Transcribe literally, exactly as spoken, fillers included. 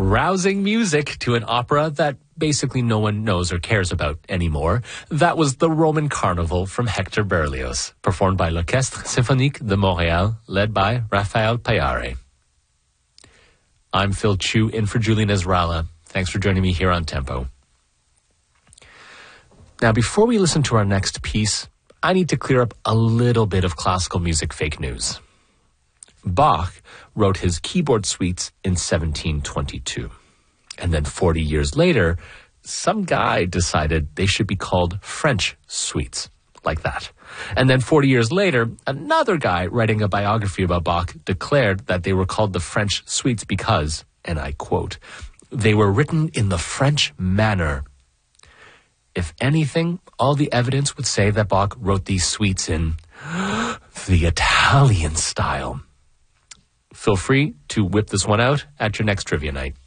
rousing music to an opera that basically no one knows or cares about anymore. That was the Roman Carnival from Hector Berlioz, performed by l'Orchestre Symphonique de Montréal, led by Raphael Payare. I'm Phil Chu, in for Julian Ezrala. Thanks for joining me here on Tempo. Now, before we listen to our next piece, I need to clear up a little bit of classical music fake news. Bach wrote his keyboard suites in seventeen twenty-two. And then forty years later, some guy decided they should be called French suites, like that. And then forty years later, another guy writing a biography about Bach declared that they were called the French suites because, and I quote, they were written in the French manner. If anything, all the evidence would say that Bach wrote these suites in the Italian style. Feel free to whip this one out at your next trivia night.